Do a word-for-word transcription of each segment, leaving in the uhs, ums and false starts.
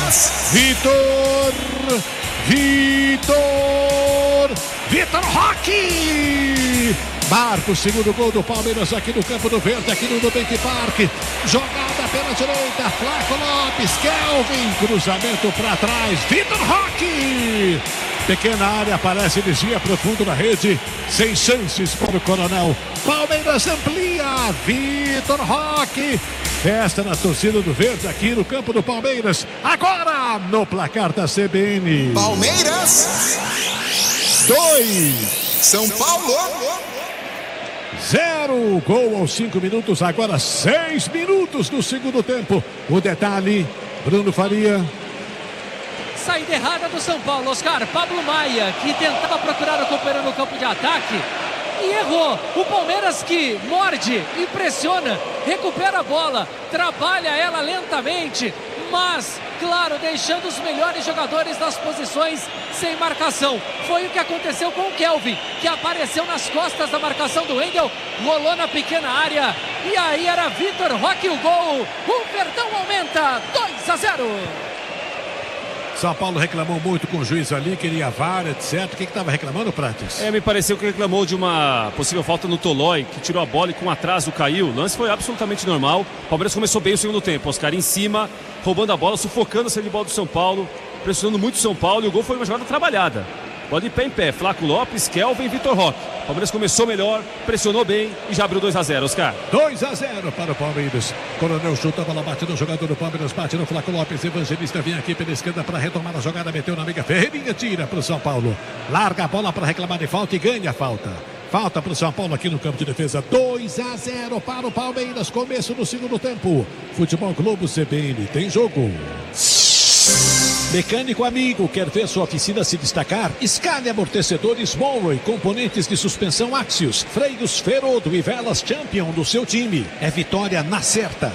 Palmeiras. Vitor, Vitor, Vitor Roque. Marca o segundo gol do Palmeiras aqui no Campo do Verde, aqui no Nubank Park. Jogada pela direita, Flaco Lopes, Kelvin, cruzamento para trás, Vitor Roque. Pequena área, aparece desvia profundo na rede, sem chances para o Coronel. Palmeiras amplia, Vitor Roque. Festa na torcida do Verde aqui no Campo do Palmeiras. Agora no placar da C B N. Palmeiras dois, São Paulo zero. Gol aos cinco minutos, agora seis minutos do segundo tempo. O detalhe, Bruno Faria. Saída errada do São Paulo, Oscar. Pablo Maia, que tentava procurar o companheiro no campo de ataque e errou. O Palmeiras que morde, impressiona, recupera a bola, trabalha ela lentamente, mas, claro, deixando os melhores jogadores das posições sem marcação. Foi o que aconteceu com o Kelvin, que apareceu nas costas da marcação do Wendel, rolou na pequena área, e aí era Vitor Roque o gol. O Verdão aumenta, dois a zero. São Paulo reclamou muito com o juiz ali, queria V A R, etcétera. O que estava reclamando, Prates? É, me pareceu que reclamou de uma possível falta no Tolói, que tirou a bola e com atraso caiu. O lance foi absolutamente normal. O Palmeiras começou bem o segundo tempo. Oscar em cima, roubando a bola, sufocando a saída de bola do São Paulo, pressionando muito o São Paulo, e o gol foi uma jogada trabalhada. Bola de pé em pé, Flaco Lopes, Kelvin, Vitor Roque. O Palmeiras começou melhor, pressionou bem e já abriu dois a zero, Oscar. dois a zero para o Palmeiras. Coronel chuta, a bola bate no jogador do Palmeiras, bate no Flaco Lopes. Evangelista vem aqui pela esquerda para retomar a jogada, meteu na amiga Ferreirinha, tira para o São Paulo. Larga a bola para reclamar de falta e ganha a falta. Falta para o São Paulo aqui no campo de defesa. dois a zero para o Palmeiras. Começo do segundo tempo. Futebol Globo C B N. Tem jogo. Mecânico amigo, quer ver sua oficina se destacar? Escale amortecedores Monroe, componentes de suspensão Axios, freios Ferodo e velas Champion do seu time. É vitória na certa.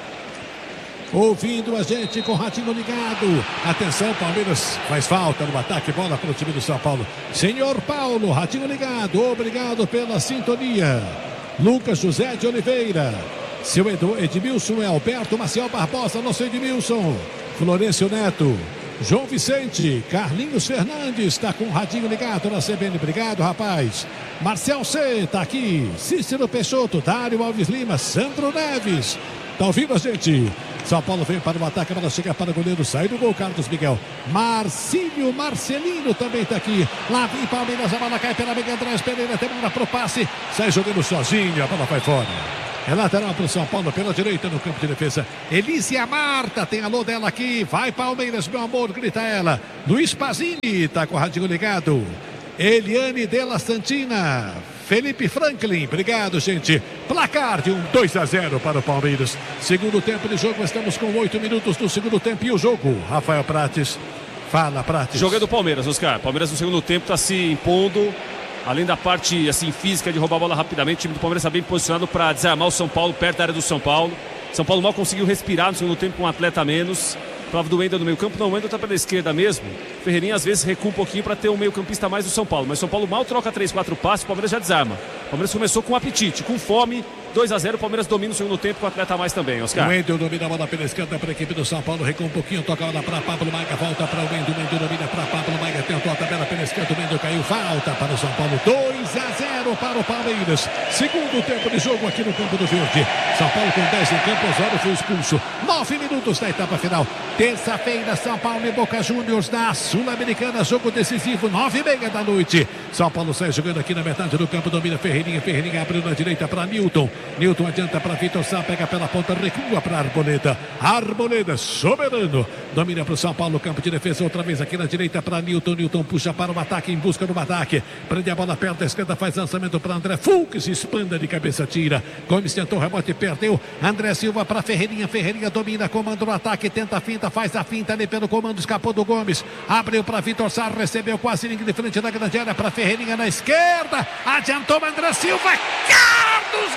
Ouvindo a gente com o ratinho ligado. Atenção, Palmeiras faz falta no ataque, bola para o time do São Paulo. Senhor Paulo, ratinho ligado, obrigado pela sintonia. Lucas José de Oliveira. Seu Edu, Edmilson, é Alberto Maciel Barbosa, nosso Edmilson. Florencio Neto. João Vicente, Carlinhos Fernandes está com o radinho ligado na C B N. Obrigado, rapaz. Marcel C está aqui. Cícero Peixoto, Dário Alves Lima, Sandro Neves. Tá ouvindo a gente? São Paulo vem para o ataque, para chegar para o goleiro, sai do gol, Carlos Miguel. Marcílio Marcelino também está aqui. Lá vem Palmeiras, a bola cai pela amiga Andrés Pereira, tem bola pro passe, sai jogando sozinho, a bola vai fora. É lateral para o São Paulo, pela direita no campo de defesa. Elísia Marta, tem alô dela aqui. Vai Palmeiras, meu amor, grita ela. Luiz Pazini, está com o radinho ligado. Eliane Della Santina. Felipe Franklin, obrigado, gente. Placar de um dois a zero para o Palmeiras. Segundo tempo de jogo, estamos com oito minutos do segundo tempo e o jogo. Rafael Prates, fala, Prates. Jogo é do Palmeiras, Oscar. Palmeiras no segundo tempo está se impondo. Além da parte assim, física de roubar a bola rapidamente, o time do Palmeiras está bem posicionado para desarmar o São Paulo perto da área do São Paulo. São Paulo mal conseguiu respirar no segundo tempo com um atleta a menos. Prova do Wendel no meio campo. Não, o Wendel está pela esquerda mesmo. Ferreirinha às vezes recua um pouquinho para ter um meio campista mais do São Paulo. Mas São Paulo mal troca três, quatro passes, o Palmeiras já desarma. O Palmeiras começou com apetite, com fome. dois a zero, o Palmeiras domina o segundo tempo com o atleta a mais também, Oscar. O Wendel domina a bola pela esquerda para a equipe do São Paulo, recua um pouquinho, toca a bola para Pablo Maia, volta para o Wendel, o Wendel domina para Pablo Maia, tentou a tabela pela esquerda, o Wendel caiu, falta para o São Paulo, dois a zero para o Palmeiras. Segundo tempo de jogo aqui no campo do Verde. São Paulo com dez em campo, Osório foi expulso. nove minutos da etapa final. Terça-feira, São Paulo e Boca Juniors da Sul-Americana, jogo decisivo, nove e meia da noite. São Paulo sai jogando aqui na metade do campo, domina Ferreirinha, Ferreirinha abriu na direita para Newton. Newton adianta para Vitor Sá, pega pela ponta, recua para Arboleda. Arboleda, soberano, domina para o São Paulo, campo de defesa, outra vez aqui na direita para Newton. Newton puxa para o ataque, em busca do ataque, prende a bola perto da esquerda, faz lançamento para André Fux, espanda de cabeça, tira. Gomes tentou o rebote, perdeu. André Silva para Ferreirinha, Ferreirinha domina, comanda o ataque, tenta a finta, faz a finta ali pelo comando, escapou do Gomes, abriu para Vitor Sá, recebeu quase linha de frente da grande área para Ferreirinha na esquerda, adiantou André Silva, Carlos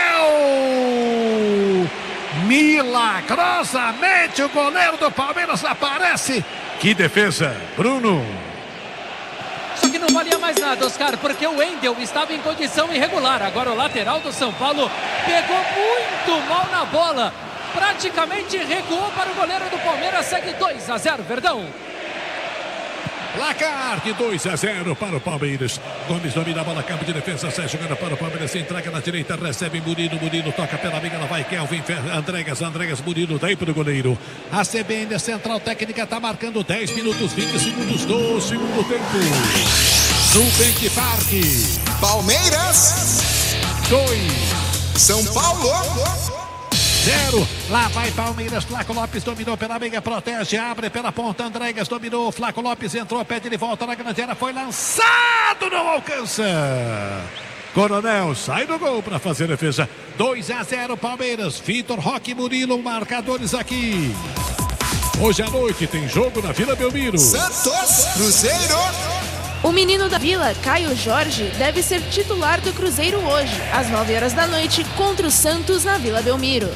Miguel! Milagrosamente o goleiro do Palmeiras aparece. Que defesa, Bruno! Só que não valia mais nada, Oscar, porque o Wendel estava em condição irregular. Agora o lateral do São Paulo pegou muito mal na bola. praticamente recuou para o goleiro do Palmeiras. Segue dois a zero, Verdão. Placar de dois a zero para o Palmeiras. Gomes domina a bola, campo de defesa, sai jogando para o Palmeiras, se entrega na direita, recebe Murilo, Murilo toca pela amiga, ela vai Kelvin, Andregas, Andregas, Murilo, daí para o goleiro. A C B N, a Central Técnica, está marcando dez minutos, vinte segundos do segundo tempo. Nubank Park. Palmeiras. dois. São Paulo. Zero. Lá vai Palmeiras. Flaco Lopes dominou pela meia, protege, abre pela ponta. Andregas dominou. Flaco Lopes entrou, pede de volta na grande área. Foi lançado, não alcança. Coronel sai do gol para fazer defesa. dois a zero Palmeiras. Vitor Roque, Murilo, marcadores aqui. Hoje à noite tem jogo na Vila Belmiro. Santos, Cruzeiro. O menino da Vila, Caio Jorge, deve ser titular do Cruzeiro hoje, às nove horas da noite, contra o Santos na Vila Belmiro.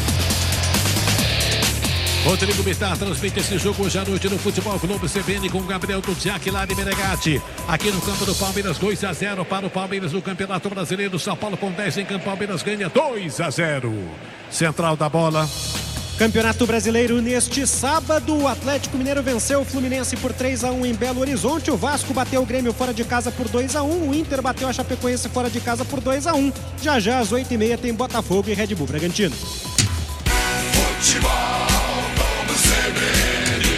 Rodrigo Bittar transmite esse jogo hoje à noite no Futebol Clube C B N com Gabriel Duziak lá de Menegatti. Aqui no campo do Palmeiras, dois a zero para o Palmeiras no Campeonato Brasileiro. São Paulo com dez em campo, Palmeiras ganha dois a zero. Central da bola. Campeonato Brasileiro neste sábado, o Atlético Mineiro venceu o Fluminense por três a um em Belo Horizonte, o Vasco bateu o Grêmio fora de casa por dois a um, o Inter bateu a Chapecoense fora de casa por dois a um. Já já às oito e meia tem Botafogo e Red Bull Bragantino. Futebol como C B N.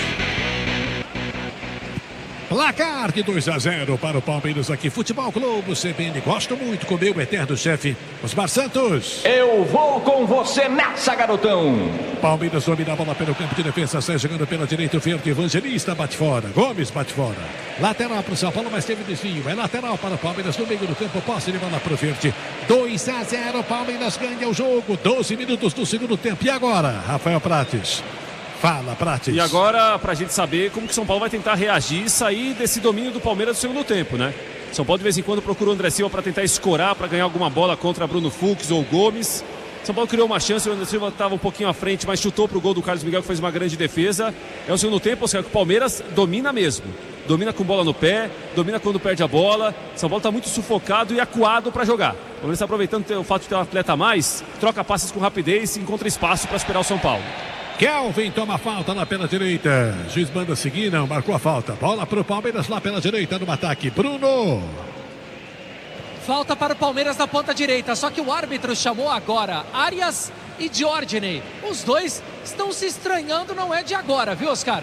Placar de dois a zero para o Palmeiras aqui. Futebol Clube C B N. Gosto muito com o meu eterno chefe, Osmar Santos. Eu vou com você nessa, garotão. Palmeiras domina a bola pelo campo de defesa, sai jogando pela direita, o verde, Evangelista bate fora, Gomes bate fora. Lateral para o São Paulo, mas teve desvio. É lateral para o Palmeiras no meio do campo, posse de bola para o verde. dois a zero, Palmeiras ganha o jogo. doze minutos do segundo tempo. E agora, Rafael Prates? Fala, Prates. E agora, pra gente saber como que São Paulo vai tentar reagir e sair desse domínio do Palmeiras no segundo tempo, né? São Paulo de vez em quando procura o André Silva para tentar escorar, para ganhar alguma bola contra Bruno Fux ou Gomes. São Paulo criou uma chance, o André Silva estava um pouquinho à frente, mas chutou pro gol do Carlos Miguel, que fez uma grande defesa. É o segundo tempo, ou seja, que o Palmeiras domina mesmo. Domina com bola no pé, domina quando perde a bola. São Paulo está muito sufocado e acuado para jogar. O Palmeiras está aproveitando o fato de ter um atleta a mais, troca passes com rapidez e encontra espaço para esperar o São Paulo. Kelvin toma falta lá pela direita. Juiz manda seguir, não, marcou a falta. Bola pro Palmeiras lá pela direita no ataque. Bruno. Falta para o Palmeiras na ponta direita, só que o árbitro chamou agora Arias e Diordiney. Os dois estão se estranhando, não é de agora, viu, Oscar?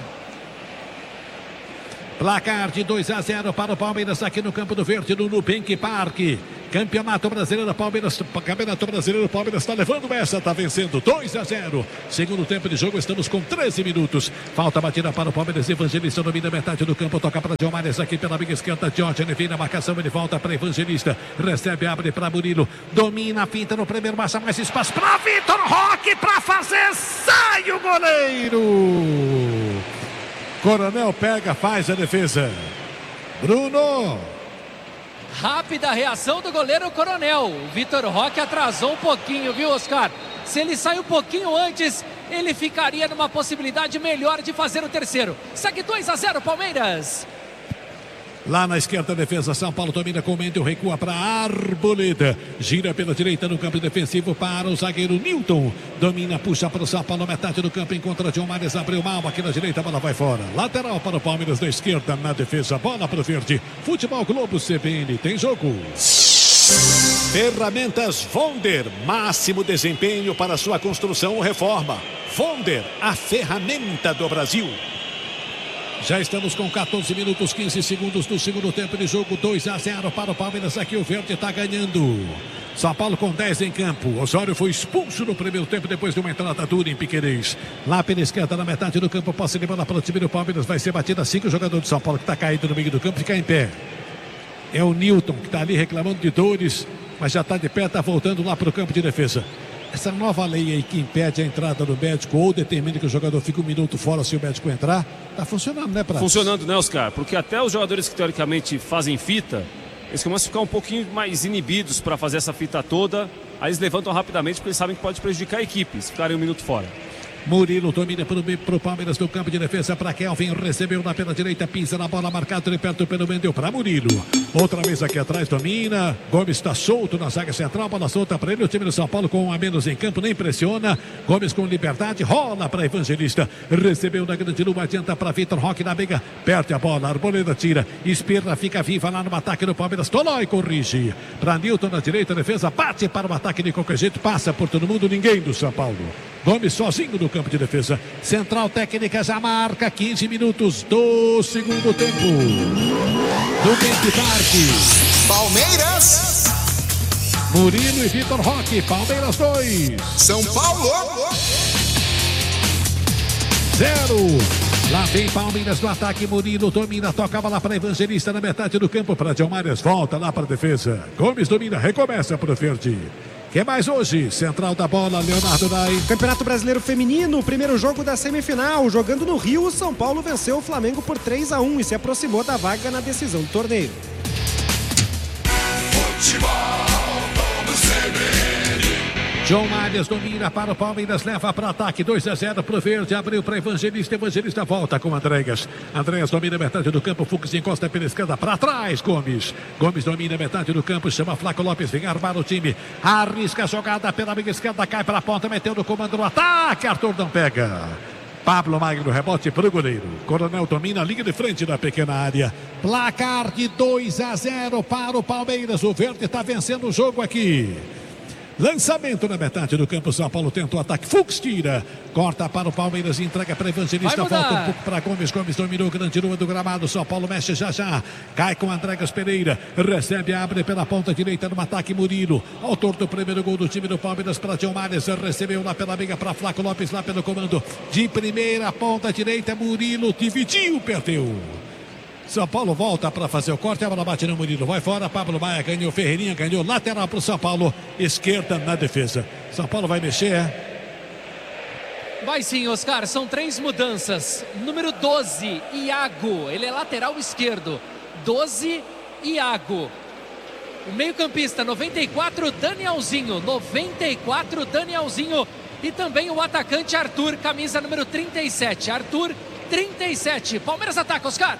Placar de dois a zero para o Palmeiras aqui no Campo do Verde, no Nubank Park. Campeonato Brasileiro, Palmeiras, Campeonato Brasileiro, Palmeiras está levando essa, está vencendo dois a zero. Segundo tempo de jogo, estamos com treze minutos. Falta batida para o Palmeiras, Evangelista domina metade do campo, toca para Diomares aqui pela amiga esquerda, Diógenes vem na marcação, ele volta para Evangelista, recebe, abre para Murilo, domina a finta no primeiro, massa mais espaço para Vitor Roque para fazer, sai o goleiro. Coronel pega, faz a defesa. Bruno. Rápida reação do goleiro Coronel. O Vitor Roque atrasou um pouquinho, viu, Oscar? Se ele sair um pouquinho antes, ele ficaria numa possibilidade melhor de fazer o terceiro. Segue dois a zero, Palmeiras. Lá na esquerda, defesa, São Paulo domina com o Mendel, recua para Arboleda, gira pela direita no campo defensivo para o zagueiro Newton, domina, puxa para o São Paulo, metade do campo, encontra Diomares, abriu mal, aqui na direita, a bola vai fora, lateral para o Palmeiras, na esquerda, na defesa, bola para o verde, Futebol Globo C B N, tem jogo. Ferramentas Vonder, máximo desempenho para sua construção ou reforma. Vonder, a ferramenta do Brasil. Já estamos com quatorze minutos, quinze segundos do segundo tempo de jogo, dois a zero para o Palmeiras, aqui o verde está ganhando. São Paulo com dez em campo, Osório foi expulso no primeiro tempo depois de uma entrada dura em Piquerez. Lá pela esquerda, na metade do campo, posse de bola para o time do Palmeiras, vai ser batida assim que o jogador de São Paulo que está caído no meio do campo fica em pé. É o Newton que está ali reclamando de dores, mas já está de pé, está voltando lá para o campo de defesa. Essa nova lei aí que impede a entrada do médico ou determina que o jogador fique um minuto fora se o médico entrar, tá funcionando, né, Prato? Funcionando, né, Oscar? Porque até os jogadores que teoricamente fazem fita, eles começam a ficar um pouquinho mais inibidos para fazer essa fita toda, aí eles levantam rapidamente porque eles sabem que pode prejudicar a equipe se ficarem um minuto fora. Murilo domina para o Palmeiras no campo de defesa para Kelvin, recebeu na pela direita, pisa na bola, marcado de perto pelo Mendel para Murilo. Outra vez aqui atrás, domina. Gomes está solto na zaga central. Bola solta para ele. O time do São Paulo com um a menos em campo, nem pressiona. Gomes com liberdade. Rola para Evangelista. Recebeu na grande lua. Adianta para Vitor Roque na briga. Perde a bola. Arboleda tira. Espirra, fica viva lá no ataque do Palmeiras. Tolói corrige. Para Nilton na direita. Defesa bate para o ataque de qualquer jeito. Passa por todo mundo. Ninguém do São Paulo. Gomes sozinho no campo de defesa. Central técnica já marca quinze minutos do segundo tempo. Do Mente Parque. Palmeiras. Murilo e Vitor Roque. Palmeiras dois. São Paulo. Zero. Lá vem Palmeiras no ataque. Murilo domina, toca a bola para Evangelista na metade do campo. Para Diomares, volta lá para a defesa. Gomes domina, recomeça para o verde. Que mais hoje? Central da bola, Leonardo Nai. Campeonato Brasileiro Feminino, primeiro jogo da semifinal. Jogando no Rio, o São Paulo venceu o Flamengo por três a um e se aproximou da vaga na decisão do torneio. Futebol, vamos ver. João Marias domina para o Palmeiras, leva para ataque, dois a zero para o verde, abriu para Evangelista, Evangelista volta com Andréas. Andréas domina a metade do campo, Fux encosta pela esquerda, para trás, Gomes. Gomes domina a metade do campo, chama Flaco Lopes, vem armar o time, arrisca a jogada pela amiga esquerda, cai para a ponta, meteu no comando no ataque, Arthur não pega. Pablo Magno, rebote para o goleiro. Coronel domina a linha de frente da pequena área. Placar de dois a zero para o Palmeiras, o verde está vencendo o jogo aqui. Lançamento na metade do campo, São Paulo tenta o ataque, Fux tira, corta para o Palmeiras, entrega para Evangelista, volta um pouco para Gomes, Gomes dominou, grande lua do gramado, São Paulo mexe já já, cai com Andréas Pereira, recebe, abre pela ponta direita no ataque, Murilo, autor do primeiro gol do time do Palmeiras para Diomares, recebeu lá pela amiga para Flaco Lopes, lá pelo comando, de primeira ponta direita, Murilo, dividiu, perdeu. São Paulo volta para fazer o corte, a bola bate no Murilo, vai fora, Pablo Maia ganhou, Ferreirinha ganhou, lateral para o São Paulo, esquerda na defesa. São Paulo vai mexer, é? Vai sim, Oscar, são três mudanças. Número doze, Iago, ele é lateral esquerdo. doze, Iago. O meio-campista, noventa e quatro, Danielzinho. noventa e quatro, Danielzinho. E também o atacante Arthur, camisa número trinta e sete. Arthur, trinta e sete. Palmeiras ataca, Oscar.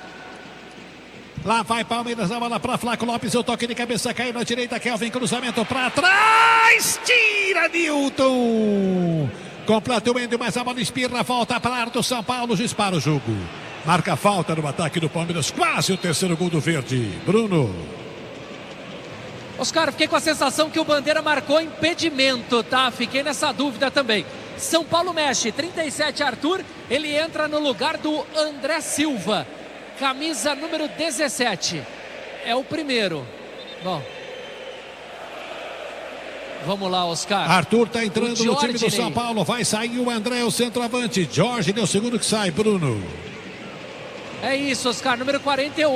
Lá vai Palmeiras, a bola para Flaco Lopes, o toque de cabeça caiu na direita, Kelvin, cruzamento para trás, tira Nilton. Completamente, mas a bola espirra, volta para a área do São Paulo, dispara o jogo. Marca falta no ataque do Palmeiras, quase o terceiro gol do verde. Bruno. Oscar, fiquei com a sensação que o Bandeira marcou impedimento, tá? Fiquei nessa dúvida também. São Paulo mexe, trinta e sete, Arthur, ele entra no lugar do André Silva. Camisa número dezessete. É o primeiro. Bom. Vamos lá, Oscar. Arthur está entrando no time do São Paulo. Vai sair o André, o centroavante. Jorge deu o segundo que sai, Bruno. É isso, Oscar. Número quarenta e oito.